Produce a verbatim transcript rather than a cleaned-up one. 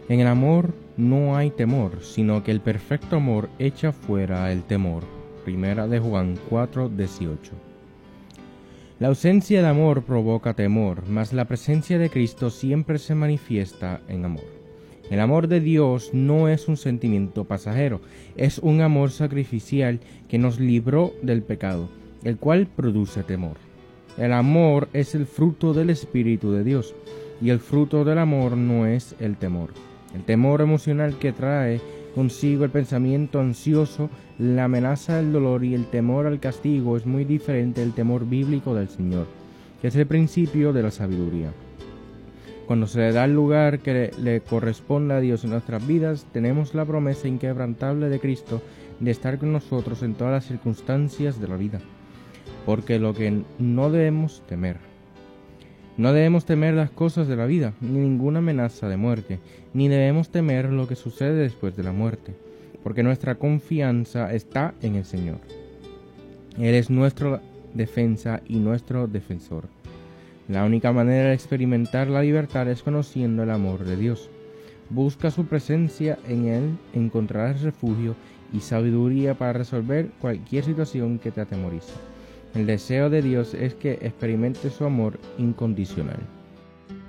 En el amor no hay temor, sino que el perfecto amor echa fuera el temor. Primera de Juan cuatro dieciocho. La ausencia de amor provoca temor, mas la presencia de Cristo siempre se manifiesta en amor. El amor de Dios no es un sentimiento pasajero, es un amor sacrificial que nos libró del pecado, el cual produce temor. El amor es el fruto del Espíritu de Dios, y el fruto del amor no es el temor. El temor emocional que trae consigo el pensamiento ansioso, la amenaza del dolor y el temor al castigo es muy diferente del temor bíblico del Señor, que es el principio de la sabiduría. Cuando se le da el lugar que le corresponde a Dios en nuestras vidas, tenemos la promesa inquebrantable de Cristo de estar con nosotros en todas las circunstancias de la vida, porque lo que no debemos temer. No debemos temer las cosas de la vida, ni ninguna amenaza de muerte, ni debemos temer lo que sucede después de la muerte, porque nuestra confianza está en el Señor. Él es nuestra defensa y nuestro defensor. La única manera de experimentar la libertad es conociendo el amor de Dios. Busca su presencia en Él, encontrarás refugio y sabiduría para resolver cualquier situación que te atemoriza. El deseo de Dios es que experimentes su amor incondicional.